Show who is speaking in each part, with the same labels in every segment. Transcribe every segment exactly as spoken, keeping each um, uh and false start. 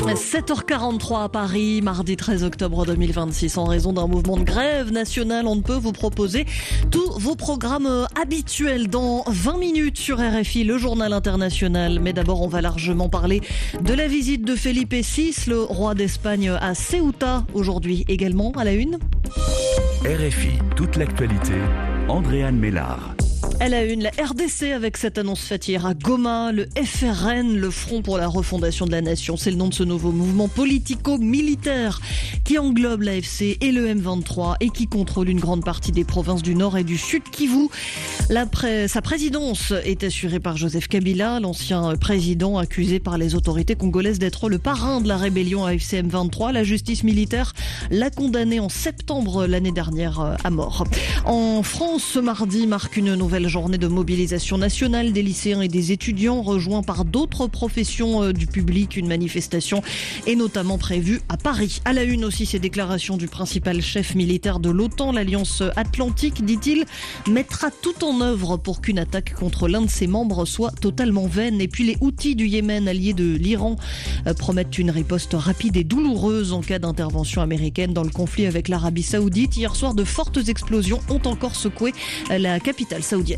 Speaker 1: sept heures quarante-trois à Paris, mardi treize octobre deux mille vingt-six. En raison d'un mouvement de grève nationale, on ne peut vous proposer tous vos programmes habituels. Dans vingt minutes sur R F I, le journal international. Mais d'abord, on va largement parler de la visite de Felipe six, le roi d'Espagne, à Ceuta, aujourd'hui également à la une.
Speaker 2: R F I, toute l'actualité, Andréane Mélard.
Speaker 1: Elle a une, la R D C avec cette annonce faite hier à Goma, le F R N, le Front pour la refondation de la nation. C'est le nom de ce nouveau mouvement politico-militaire qui englobe l'A F C et le M vingt-trois et qui contrôle une grande partie des provinces du Nord et du Sud Kivu. La pré- sa présidence est assurée par Joseph Kabila, l'ancien président accusé par les autorités congolaises d'être le parrain de la rébellion A F C M vingt-trois. La justice militaire l'a condamné en septembre l'année dernière à mort. En France, ce mardi marque une nouvelle journée de mobilisation nationale des lycéens et des étudiants rejoints par d'autres professions du public. Une manifestation est notamment prévue à Paris. À la une aussi, ces déclarations du principal chef militaire de l'OTAN, l'Alliance Atlantique, dit-il, mettra tout en œuvre pour qu'une attaque contre l'un de ses membres soit totalement vaine. Et puis les Houthis du Yémen, alliés de l'Iran, promettent une riposte rapide et douloureuse en cas d'intervention américaine dans le conflit avec l'Arabie Saoudite. Hier soir, de fortes explosions ont encore secoué la capitale saoudienne.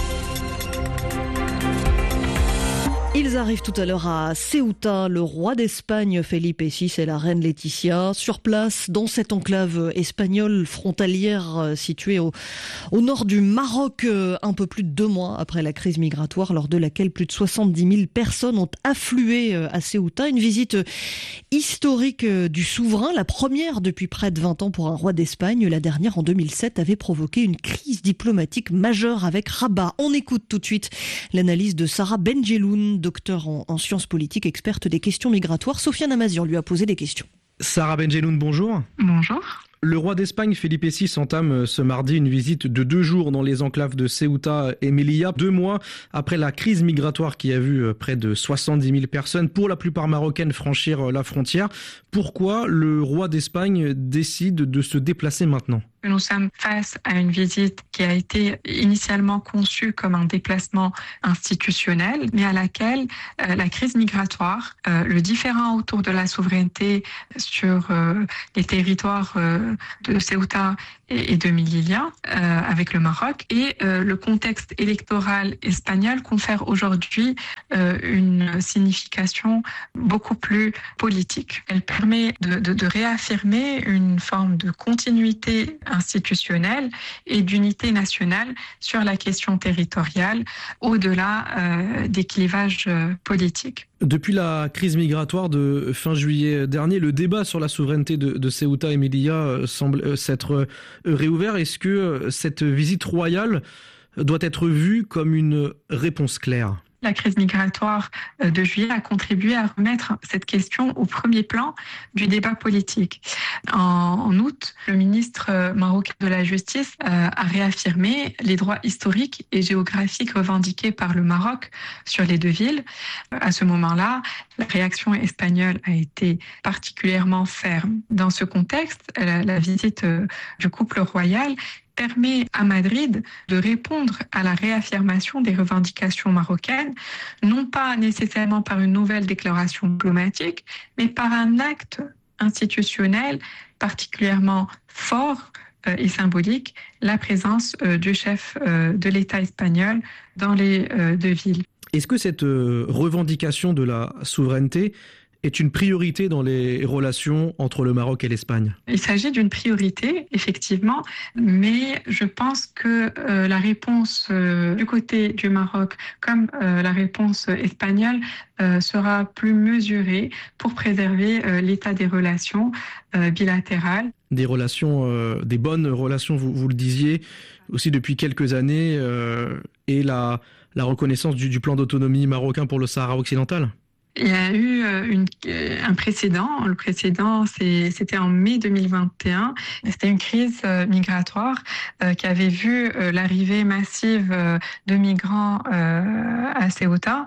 Speaker 1: Ils arrivent tout à l'heure à Ceuta, le roi d'Espagne Felipe six et la reine Laetitia, sur place dans cette enclave espagnole frontalière située au, au nord du Maroc, un peu plus de deux mois après la crise migratoire lors de laquelle plus de soixante-dix mille personnes ont afflué à Ceuta. Une visite historique du souverain, la première depuis près de vingt ans pour un roi d'Espagne. La dernière en deux mille sept avait provoqué une crise diplomatique majeure avec Rabat. On écoute tout de suite l'analyse de Sarah Benjeloun, docteur en, en sciences politiques, experte des questions migratoires. Sofiane Amazian lui a posé des questions.
Speaker 3: Sarah Benjeloun, bonjour.
Speaker 4: Bonjour.
Speaker 3: Le roi d'Espagne, Felipe six, entame ce mardi une visite de deux jours dans les enclaves de Ceuta et Melilla, deux mois après la crise migratoire qui a vu près de soixante-dix mille personnes, pour la plupart marocaines, franchir la frontière. Pourquoi le roi d'Espagne décide de se déplacer maintenant ?
Speaker 4: Nous sommes face à une visite qui a été initialement conçue comme un déplacement institutionnel, mais à laquelle euh, la crise migratoire, euh, le différend autour de la souveraineté sur euh, les territoires euh, de Ceuta et de Melilla euh, avec le Maroc et euh, le contexte électoral espagnol confère aujourd'hui euh, une signification beaucoup plus politique. Elle permet de, de, de réaffirmer une forme de continuité institutionnelle et d'unité nationale sur la question territoriale au-delà euh, des clivages euh, politiques.
Speaker 3: Depuis la crise migratoire de fin juillet dernier, le débat sur la souveraineté de, de Ceuta et Melilla semble s'être réouvert. Est-ce que cette visite royale doit être vue comme une réponse claire ?
Speaker 4: La crise migratoire de juillet a contribué à remettre cette question au premier plan du débat politique. En, en août, le ministre marocain de la Justice a réaffirmé les droits historiques et géographiques revendiqués par le Maroc sur les deux villes. À ce moment-là, la réaction espagnole a été particulièrement ferme. Dans ce contexte, la, la visite du couple royal permet à Madrid de répondre à la réaffirmation des revendications marocaines, non pas nécessairement par une nouvelle déclaration diplomatique, mais par un acte institutionnel particulièrement fort euh, et symbolique, la présence euh, du chef euh, de l'État espagnol dans les euh, deux villes.
Speaker 3: Est-ce que cette euh, revendication de la souveraineté est une priorité dans les relations entre le Maroc et l'Espagne ?
Speaker 4: Il s'agit d'une priorité, effectivement, mais je pense que euh, la réponse euh, du côté du Maroc, comme euh, la réponse espagnole, euh, sera plus mesurée pour préserver euh, l'état des relations euh, bilatérales.
Speaker 3: Des relations, euh, des bonnes relations, vous, vous le disiez, aussi depuis quelques années, euh, et la, la reconnaissance du, du plan d'autonomie marocain pour le Sahara occidental ?
Speaker 4: Il y a eu une, un précédent. Le précédent, c'est, c'était en mai deux mille vingt et un. C'était une crise migratoire euh, qui avait vu euh, l'arrivée massive euh, de migrants euh, à Ceuta,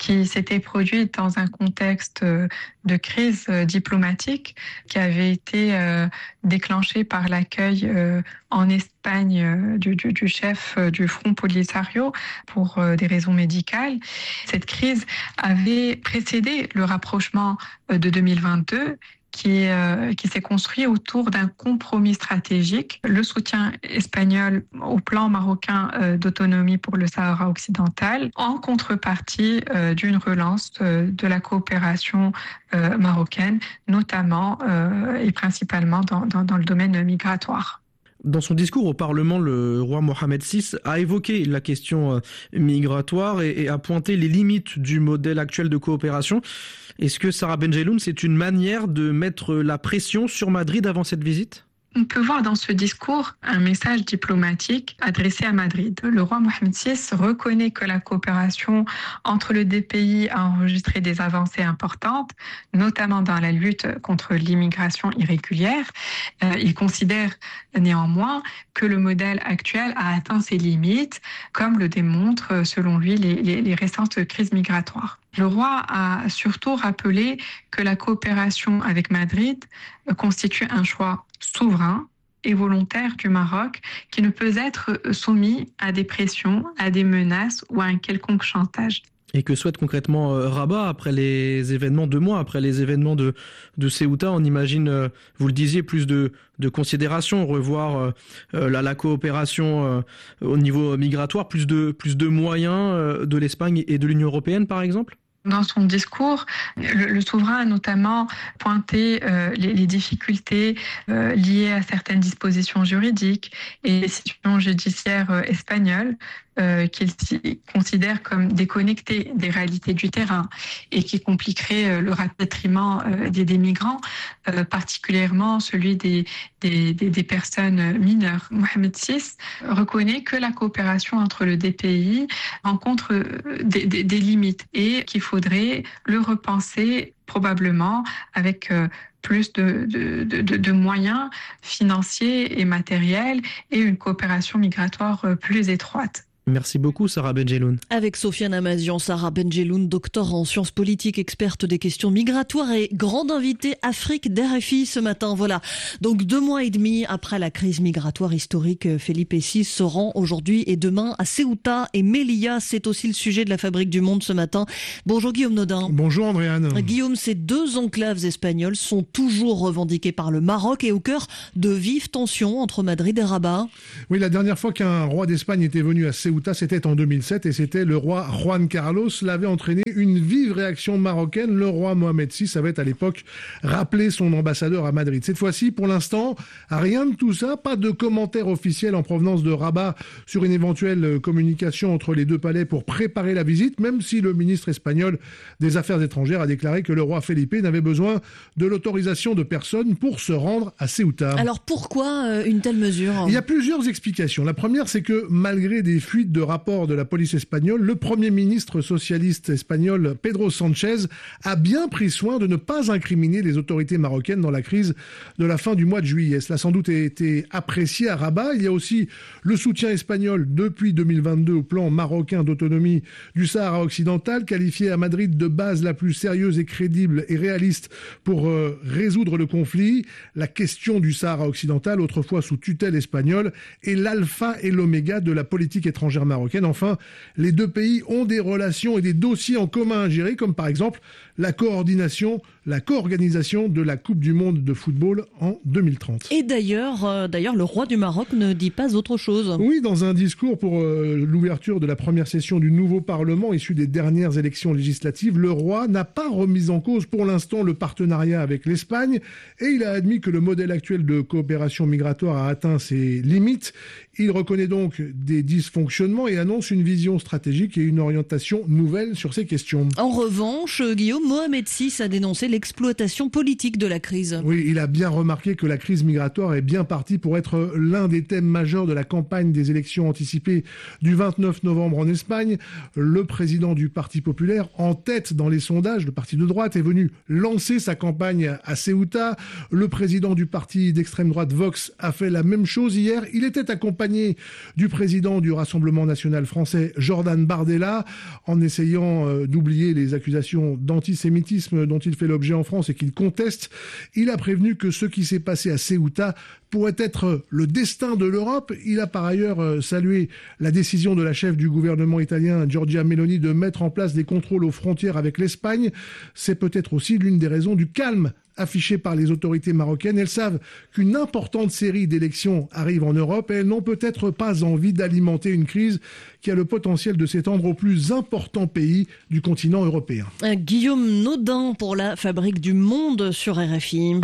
Speaker 4: qui s'était produite dans un contexte de crise diplomatique qui avait été déclenché par l'accueil en Espagne du, du, du chef du Front Polisario pour des raisons médicales. Cette crise avait précédé le rapprochement de deux mille vingt-deux qui, euh, qui s'est construit autour d'un compromis stratégique, le soutien espagnol au plan marocain euh, d'autonomie pour le Sahara occidental, en contrepartie euh, d'une relance euh, de la coopération euh, marocaine, notamment euh, et principalement dans, dans, dans le domaine migratoire.
Speaker 3: Dans son discours au Parlement, le roi Mohamed six a évoqué la question migratoire et, et a pointé les limites du modèle actuel de coopération. Est-ce que Sarah Benjeloun, c'est une manière de mettre la pression sur Madrid avant cette visite ?
Speaker 4: On peut voir dans ce discours un message diplomatique adressé à Madrid. Le roi Mohamed six reconnaît que la coopération entre les deux pays a enregistré des avancées importantes, notamment dans la lutte contre l'immigration irrégulière. Euh, il considère néanmoins que le modèle actuel a atteint ses limites, comme le démontrent selon lui les, les, les récentes crises migratoires. Le roi a surtout rappelé que la coopération avec Madrid constitue un choix souverain et volontaire du Maroc qui ne peut être soumis à des pressions, à des menaces ou à un quelconque chantage.
Speaker 3: Et que souhaite concrètement euh, Rabat après les événements, deux mois après les événements de, de Ceuta? On imagine, euh, vous le disiez, plus de, de considération, revoir euh, la, la coopération euh, au niveau migratoire, plus de, plus de moyens euh, de l'Espagne et de l'Union européenne par exemple?
Speaker 4: Dans son discours, le, le souverain a notamment pointé euh, les, les difficultés euh, liées à certaines dispositions juridiques et les situations judiciaires euh, espagnoles euh, qu'il considère comme déconnectées des réalités du terrain et qui compliqueraient euh, le rapatriement euh, des, des migrants, euh, particulièrement celui des, des, des, des personnes mineures. Mohamed six reconnaît que la coopération entre les deux pays rencontre des, des, des limites et qu'il faut faudrait le repenser probablement avec euh, plus de, de, de, de moyens financiers et matériels et une coopération migratoire euh, plus étroite.
Speaker 3: Merci beaucoup Sarah Benjeloun.
Speaker 1: Avec Sofiane Amazian, Sarah Benjeloun, docteur en sciences politiques, experte des questions migratoires et grande invitée Afrique d'R F I ce matin. Voilà. Donc deux mois et demi après la crise migratoire historique, Felipe six se rend aujourd'hui et demain à Ceuta et Melilla. C'est aussi le sujet de la Fabrique du Monde ce matin. Bonjour Guillaume Nodin.
Speaker 5: Bonjour Andréane.
Speaker 1: Guillaume, ces deux enclaves espagnoles sont toujours revendiquées par le Maroc et au cœur de vives tensions entre Madrid et Rabat.
Speaker 5: Oui, la dernière fois qu'un roi d'Espagne était venu à Ceuta, c'était en deux mille sept et c'était le roi Juan Carlos. Cela avait entraîné une vive réaction marocaine. Le roi Mohamed six avait à l'époque rappelé son ambassadeur à Madrid. Cette fois-ci, pour l'instant, rien de tout ça, pas de commentaires officiels en provenance de Rabat sur une éventuelle communication entre les deux palais pour préparer la visite, même si le ministre espagnol des Affaires étrangères a déclaré que le roi Felipe n'avait besoin de l'autorisation de personne pour se rendre à Ceuta.
Speaker 1: Alors pourquoi une telle mesure ?
Speaker 5: Il y a plusieurs explications. La première, c'est que malgré des fuites de rapports de la police espagnole, le Premier ministre socialiste espagnol Pedro Sánchez a bien pris soin de ne pas incriminer les autorités marocaines dans la crise de la fin du mois de juillet. Cela a sans doute été apprécié à Rabat. Il y a aussi le soutien espagnol depuis deux mille vingt-deux au plan marocain d'autonomie du Sahara occidental, qualifié à Madrid de base la plus sérieuse et crédible et réaliste pour euh, résoudre le conflit. La question du Sahara occidental, autrefois sous tutelle espagnole, est l'alpha et l'oméga de la politique étrangère marocaine. Enfin, les deux pays ont des relations et des dossiers en commun à gérer, comme par exemple la coordination, la co-organisation de la Coupe du Monde de football en deux mille trente.
Speaker 1: Et d'ailleurs, euh, d'ailleurs, le roi du Maroc ne dit pas autre chose.
Speaker 5: Oui, dans un discours pour euh, l'ouverture de la première session du nouveau Parlement issu des dernières élections législatives, le roi n'a pas remis en cause pour l'instant le partenariat avec l'Espagne et il a admis que le modèle actuel de coopération migratoire a atteint ses limites. Il reconnaît donc des dysfonctionnements et annonce une vision stratégique et une orientation nouvelle sur ces questions.
Speaker 1: En revanche, Guillaume, Mohamed six a dénoncé l'exploitation politique de la crise.
Speaker 5: Oui, il a bien remarqué que la crise migratoire est bien partie pour être l'un des thèmes majeurs de la campagne des élections anticipées du vingt-neuf novembre en Espagne. Le président du Parti populaire, en tête dans les sondages, le parti de droite, est venu lancer sa campagne à Ceuta. Le président du parti d'extrême droite Vox a fait la même chose hier. Il était accompagné du président du Rassemblement Rassemblement national français Jordan Bardella, en essayant euh, d'oublier les accusations d'antisémitisme dont il fait l'objet en France et qu'il conteste. Il a prévenu que ce qui s'est passé à Ceuta pourrait être le destin de l'Europe. Il a par ailleurs euh, salué la décision de la chef du gouvernement italien Giorgia Meloni de mettre en place des contrôles aux frontières avec l'Espagne. C'est peut-être aussi l'une des raisons du calme affiché par les autorités marocaines. Elles savent qu'une importante série d'élections arrive en Europe et elles n'ont peut-être pas envie d'alimenter une crise qui a le potentiel de s'étendre aux plus importants pays du continent européen.
Speaker 1: Guillaume Naudin pour la Fabrique du Monde sur R F I.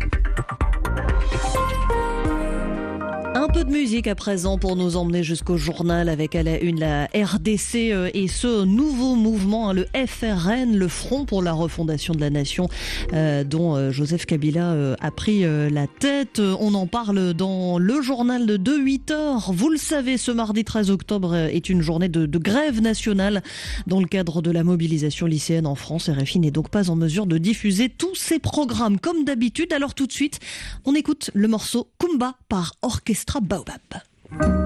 Speaker 1: Un peu de musique à présent pour nous emmener jusqu'au journal avec à la une la R D C et ce nouveau mouvement, le F R N, le Front pour la refondation de la nation, euh, dont Joseph Kabila euh, a pris euh, la tête. On en parle dans le journal de huit heures. Vous le savez, ce mardi treize octobre est une journée de, de grève nationale dans le cadre de la mobilisation lycéenne en France. R F I n'est donc pas en mesure de diffuser tous ses programmes comme d'habitude. Alors tout de suite, on écoute le morceau Kumba par Orchestra Baobab.